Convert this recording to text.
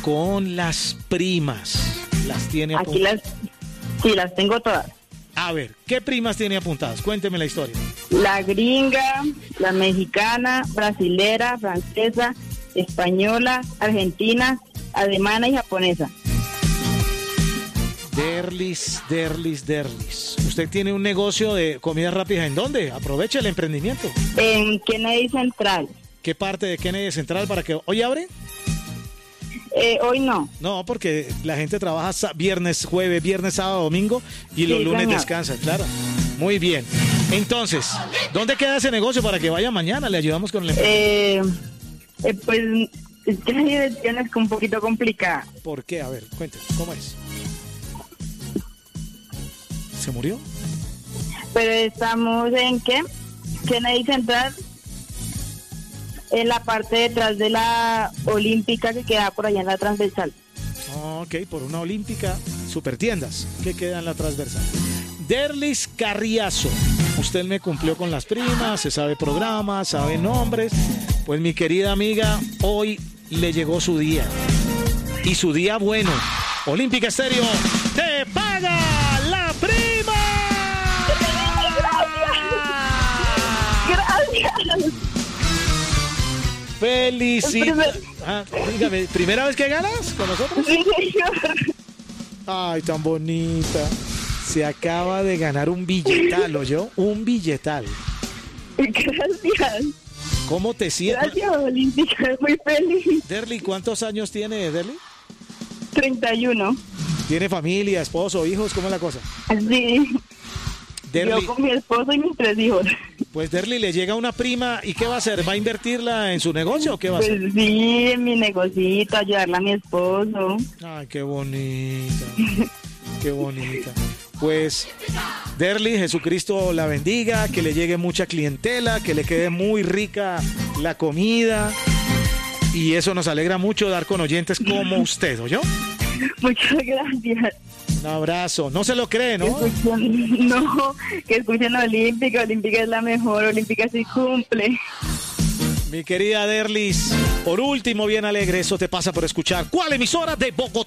con las primas. ¿Las tiene apuntadas? Sí, las tengo todas. A ver, ¿qué primas tiene apuntadas? Cuénteme la historia. La gringa, la mexicana, brasilera, francesa, española, argentina, alemana y japonesa. Derlis. ¿Usted tiene un negocio de comidas rápidas en dónde? Aproveche el emprendimiento. En Kennedy Central. ¿Qué parte de Kennedy Central para que hoy abre? Hoy no. No, porque la gente trabaja viernes, jueves, viernes, sábado, domingo y los lunes señor. descansan, claro. Muy bien. Entonces, ¿dónde queda ese negocio para que vaya mañana? Le ayudamos con el pues es que la dirección es un poquito complicada. ¿Por qué? A ver, cuénteme, ¿cómo es? ¿Se murió? Pero estamos en ¿qué? Kennedy Central, en la parte detrás de la Olímpica que queda por allá en la transversal. Ok, por una Olímpica, Supertiendas, que queda en la transversal. Derlis Carriazo, usted me cumplió con las primas, se sabe programas, sabe nombres. Pues mi querida amiga, hoy le llegó su día. Y su día bueno. Olímpica Estéreo te paga la prima. Gracias. Felicidades. Dígame, ¿primera vez que ganas con nosotros? Sí, señor. Ay, tan bonita. Se acaba de ganar un billetal, ¿oyó? Un billetal. Gracias. ¿Cómo te sientes? Gracias, Olímpica. Muy feliz. Derly, ¿cuántos años tiene Derly? 31. ¿Tiene familia, esposo, hijos? ¿Cómo es la cosa? Sí. Derly, Yo con mi esposo y mis 3 hijos. pues Derly le llega una prima y ¿qué va a hacer? ¿Va a invertirla en su negocio o qué va a hacer? Pues sí, en mi negocito, ayudarle a mi esposo. Ay, qué bonita. Qué bonita. Pues, Derly, Jesucristo la bendiga, que le llegue mucha clientela, que le quede muy rica la comida. Y eso nos alegra mucho dar con oyentes como usted, ¿oyó? Muchas gracias. Un abrazo. No se lo cree, ¿no? Que escuchen Olímpica. Olímpica es la mejor. Olímpica sí cumple. Mi querida Derlis, por último, bien alegre, eso te pasa por escuchar. ¿Cuál emisora de Bogotá?